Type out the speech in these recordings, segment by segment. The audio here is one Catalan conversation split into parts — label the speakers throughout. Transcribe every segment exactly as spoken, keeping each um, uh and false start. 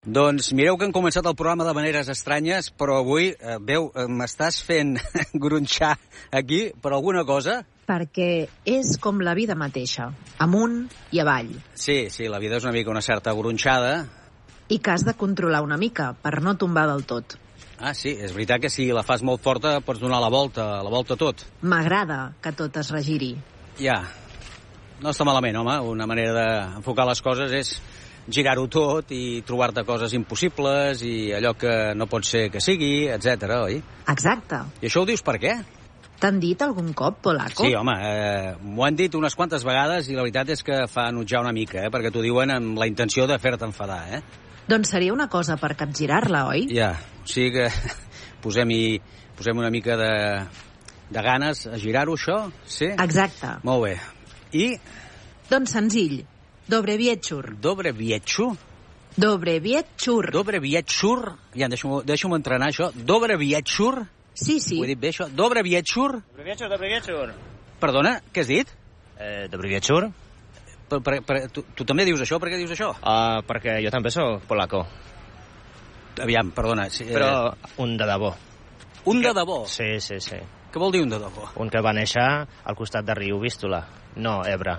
Speaker 1: Doncs mireu que han començat el programa de maneres estranyes, però avui, eh, veu, eh, m'estàs fent gronxar aquí per alguna cosa?
Speaker 2: Perquè és com la vida mateixa, amunt i avall.
Speaker 1: Sí, sí, la vida és una mica una certa gronxada.
Speaker 2: I que has de controlar una mica per no tombar del tot.
Speaker 1: Ah, sí, és veritat que si la fas molt forta pots donar la volta, la volta a tot.
Speaker 2: M'agrada que tot es regiri.
Speaker 1: Ja, no està malament, home. Una manera d'enfocar les coses és girar-ho tot i trobar-te coses impossibles i allò que no pot ser que sigui, etcètera, oi?
Speaker 2: Exacte.
Speaker 1: I això ho dius per què?
Speaker 2: T'han dit algun cop, Polaco?
Speaker 1: Sí, home, eh, m'ho han dit unes quantes vegades i la veritat és que fa enutjar una mica, eh, perquè t'ho diuen amb la intenció de fer-te enfadar, eh?
Speaker 2: Doncs seria una cosa per capgirar-la, oi?
Speaker 1: Ja, o sigui que posem-hi posem una mica de, de ganes a girar-ho, això, sí?
Speaker 2: Exacte.
Speaker 1: Molt bé. I?
Speaker 2: Doncs senzill. Dobre vietxur.
Speaker 1: Dobre vietxur?
Speaker 2: Dobre vietxur.
Speaker 1: Dobre vietxur? Ja, deixa'm, deixa'm entrenar això. Dobre vietxur?
Speaker 2: Sí, sí.
Speaker 1: Ho he dit bé, això? Dobre vietxur?
Speaker 3: Dobre vietxur, dobre vietxur.
Speaker 1: Perdona, què has dit?
Speaker 3: Eh, dobre vietxur?
Speaker 1: Per, per, per, tu, tu també dius això? Per què dius això?
Speaker 3: Uh, perquè jo també soc polaco.
Speaker 1: Aviam, perdona. Sí, eh...
Speaker 3: Però un de debò.
Speaker 1: Un de debò?
Speaker 3: Sí, sí, sí.
Speaker 1: Què vol dir un de debò?
Speaker 3: Un que va néixer al costat de riu Vístula. No, Ebre.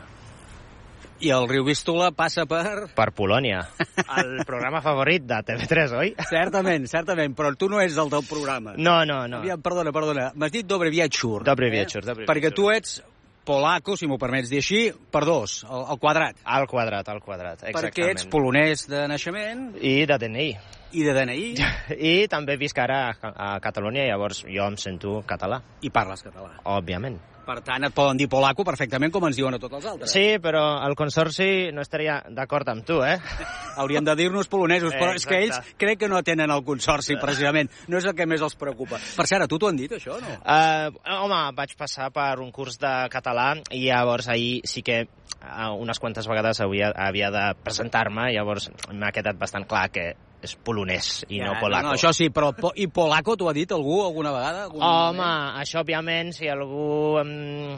Speaker 1: I el riu Vístula passa per...
Speaker 3: Per Polònia. El programa favorit de T V tres, oi?
Speaker 1: Certament, certament, però tu no ets el del programa.
Speaker 3: No, no, no.
Speaker 1: Aviam, perdona, perdona. M'has dit dobre vietxur.
Speaker 3: Dobre vietxur, eh? dobre
Speaker 1: Perquè
Speaker 3: vietxur.
Speaker 1: tu ets polaco, si m'ho permets dir així, per dos, al, al quadrat.
Speaker 3: Al quadrat, al quadrat, exactament.
Speaker 1: Perquè ets polonès de naixement...
Speaker 3: I de D N I.
Speaker 1: I de D N I.
Speaker 3: I també visc ara a, a Catalunya, llavors jo em sento català.
Speaker 1: I parles català.
Speaker 3: Òbviament.
Speaker 1: Per tant, et poden dir polaco perfectament com ens diuen a tots els altres.
Speaker 3: Sí, però el consorci no estaria d'acord amb tu, eh?
Speaker 1: Haurien de dir-nos polonesos, però és que ells
Speaker 3: Exacte.
Speaker 1: crec que no tenen el consorci, precisament. No és el que més els preocupa. Per cert, a tu t'ho han dit, això, no?
Speaker 3: Uh, home, vaig passar per un curs de català i llavors ahir sí que uh, unes quantes vegades havia, havia de presentar-me, llavors m'ha quedat bastant clar que és polonès i
Speaker 1: ja,
Speaker 3: no polaco.
Speaker 1: No, no, això sí, però po i polaco t'ho ha dit algú alguna vegada? Algun
Speaker 3: Home,
Speaker 1: moment?
Speaker 3: això òbviament, si algú em,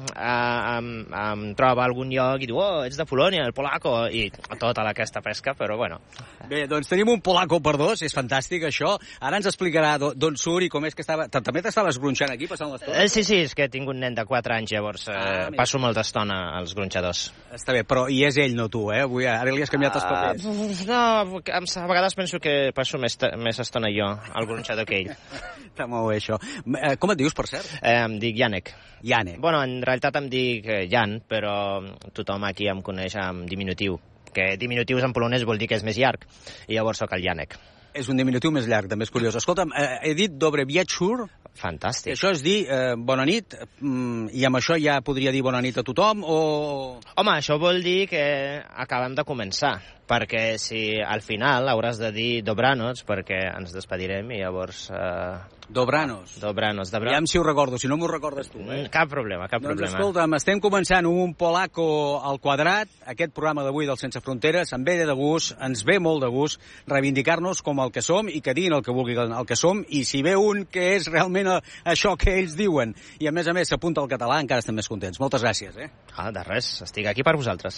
Speaker 3: em, em troba a algun lloc i diu, oh, ets de Polònia, el polaco, i tota aquesta pesca, però bueno.
Speaker 1: Bé, doncs tenim un polaco per dos, és fantàstic això. Ara ens explicarà d'on surt i com és que estava... També t'estaves gronxant aquí, passant l'estona?
Speaker 3: Eh, sí, sí, és que tinc un nen de quatre anys, llavors eh,
Speaker 1: Ah,
Speaker 3: passo molta estona als gronxadors.
Speaker 1: Està bé, però i és ell, no tu, eh? Avui, ara li has canviat els papers.
Speaker 3: Uh, no, a vegades penso que passo més, més estona jo al gronxador que ell.
Speaker 1: Està molt bé, això. Eh, com et dius, per cert?
Speaker 3: Eh, em dic Janek.
Speaker 1: Janek.
Speaker 3: Bueno, en realitat em dic eh, Jan, però tothom aquí em coneix amb diminutiu, que diminutius en polonès vol dir que és més llarg, i llavors sóc el Janek.
Speaker 1: És un diminutiu més llarg, també és curiós. Escolta'm, eh, he dit dobre vietxur.
Speaker 3: Fantàstic.
Speaker 1: Això és dir eh, bona nit, mm, i amb això ja podria dir bona nit a tothom, o...
Speaker 3: Home, això vol dir que acabem de començar, perquè si al final hauràs de dir dobranos, perquè ens despedirem i llavors... Eh...
Speaker 1: Dobranos.
Speaker 3: Dobranos. Dobranos.
Speaker 1: Aviam si ho recordo, si no m'ho recordes tu. Eh?
Speaker 3: Cap problema, cap
Speaker 1: doncs,
Speaker 3: problema.
Speaker 1: Escolta'm, estem començant un polaco al quadrat, aquest programa d'avui del Sense Fronteres, em ve de gust, ens ve molt de gust reivindicar-nos com el que som i que diguin el que vulguin el que som, i si ve un que és realment això que ells diuen, i a més a més s'apunta al català, encara estem més contents. Moltes gràcies, eh?
Speaker 3: Ah, de res, estic aquí per vosaltres.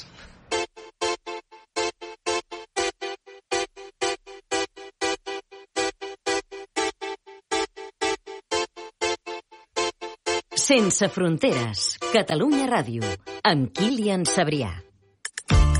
Speaker 4: Sense Fronteres, Catalunya Ràdio, amb Kilian Sabrià.